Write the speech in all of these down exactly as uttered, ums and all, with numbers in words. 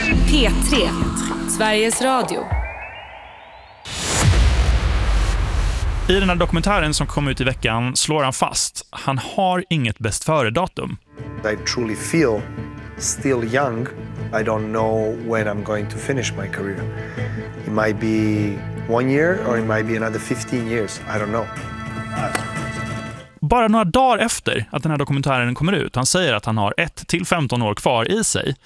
P tre, Sveriges Radio. I den här dokumentären som kom ut i veckan slår han fast han har inget bäst före-datum. I truly feel still young. I don't know when I'm going to finish my career. It might be one year or it might be another fifteen years. I don't know. Bara några dagar efter att den här dokumentären kommer ut, han säger att han har ett till femton år kvar i sig,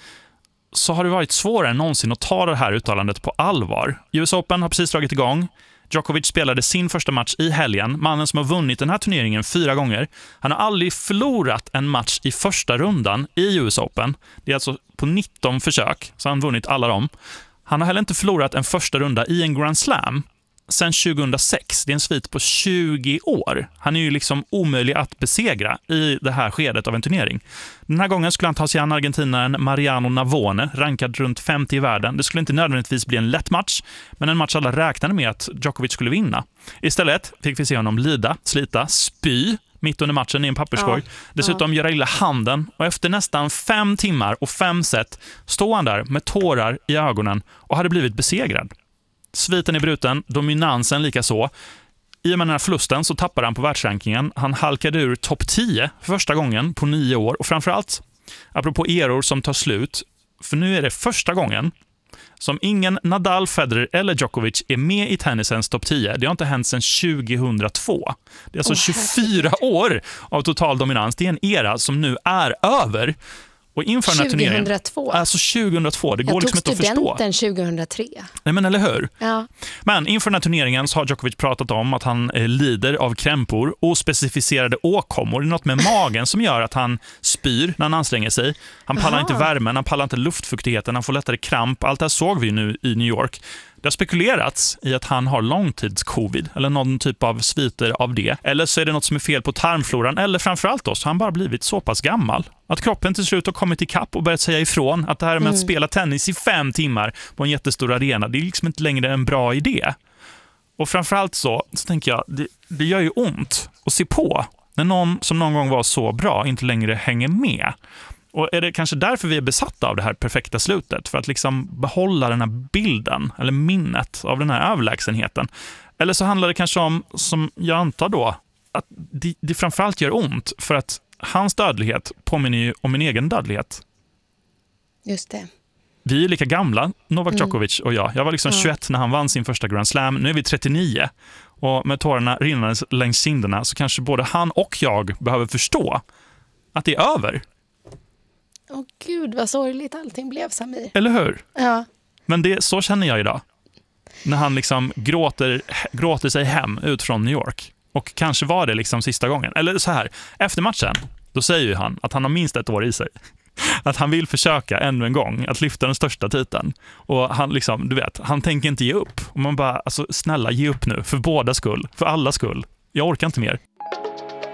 så har det varit svårare än någonsin att ta det här uttalandet på allvar. U S Open har precis dragit igång. Djokovic spelade sin första match i helgen. Mannen som har vunnit den här turneringen fyra gånger. Han har aldrig förlorat en match i första rundan i U S Open. Det är alltså på nitton försök, så han har vunnit alla dem. Han har heller inte förlorat en första runda i en Grand Slam sen tjugohundrasex. Det är en svit på tjugo år. Han är ju liksom omöjlig att besegra i det här skedet av en turnering. Den här gången skulle han ta sig an argentinaren Mariano Navone, rankad runt femtio i världen. Det skulle inte nödvändigtvis bli en lätt match, men en match alla räknade med att Djokovic skulle vinna. Istället fick vi se honom lida, slita, spy mitt under matchen i en papperskorg. Ja, Dessutom ja. göra illa handen, och efter nästan fem timmar och fem set stod han där med tårar i ögonen och hade blivit besegrad. Sviten är bruten, dominansen lika så. I och med den här förlusten så tappade han på världsrankingen. Han halkade ur topp tio för första gången på nio år. Och framförallt, apropå eror som tar slut, för nu är det första gången som ingen Nadal, Federer eller Djokovic är med i tennisens topp tio. Det har inte hänt sedan tjugohundratvå. Det är alltså oh, tjugofyra år av total dominans. Det är en era som nu är över. Och inför den här turneringen, tjugohundratvå. Alltså tjugohundratvå, det går liksom inte att förstå. Jag tog studenten tjugohundratre. Nej, men eller hur? Ja. Men inför den här turneringen så har Djokovic pratat om att han eh, lider av krämpor, ospecificerade åkommor. Det är något med magen som gör att han spyr när han anstränger sig. Han pallar Aha. inte värmen, han pallar inte luftfuktigheten, han får lättare kramp. Allt det här såg vi nu i New York. Det har spekulerats i att han har långtidscovid eller någon typ av sviter av det. Eller så är det något som är fel på tarmfloran, eller framförallt då så har han bara blivit så pass gammal att kroppen till slut har kommit ikapp och börjat säga ifrån att det här med mm. att spela tennis i fem timmar på en jättestor arena, det är liksom inte längre en bra idé. Och framförallt så, så tänker jag, det, det gör ju ont att se på när någon som någon gång var så bra inte längre hänger med. Och är det kanske därför vi är besatta av det här perfekta slutet? För att liksom behålla den här bilden eller minnet av den här överlägsenheten. Eller så handlar det kanske om, som jag antar då, att det, det framförallt gör ont för att hans dödlighet påminner ju om min egen dödlighet. Just det. Vi är lika gamla, Novak Djokovic och jag. Jag var liksom ja. tjugoett när han vann sin första Grand Slam. Nu är vi trettionio. Och med tårarna rinnande längs kinderna så kanske både han och jag behöver förstå att det är över. Åh gud, vad sorgligt allting blev, Samir. Eller hur? Ja. Men det, så känner jag idag. När han liksom gråter, gråter sig hem ut från New York. Och kanske var det liksom sista gången. Eller så här, efter matchen, då säger ju han att han har minst ett år i sig. Att han vill försöka ännu en gång att lyfta den största titeln. Och han liksom, du vet, han tänker inte ge upp. Och man bara, alltså snälla, ge upp nu. För båda skull, för alla skull. Jag orkar inte mer.